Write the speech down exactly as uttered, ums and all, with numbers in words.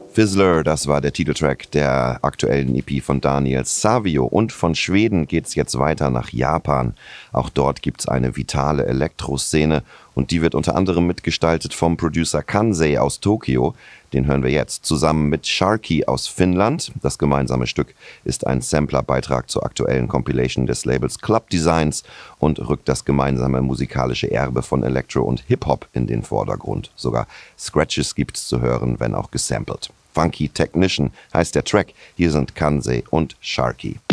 Fizzler, das war der Titeltrack der aktuellen E P von Daniel Savio. Und von Schweden geht's jetzt weiter nach Japan. Auch dort gibt's eine vitale Elektroszene und die wird unter anderem mitgestaltet vom Producer Kansei aus Tokio. Den hören wir jetzt zusammen mit Sharky aus Finnland. Das gemeinsame Stück ist ein Sampler-Beitrag zur aktuellen Compilation des Labels Club Designs und rückt das gemeinsame musikalische Erbe von Electro und Hip-Hop in den Vordergrund. Sogar Scratches gibt's zu hören, wenn auch gesampelt. Funky Technician heißt der Track. Hier sind Kansei und Sharky.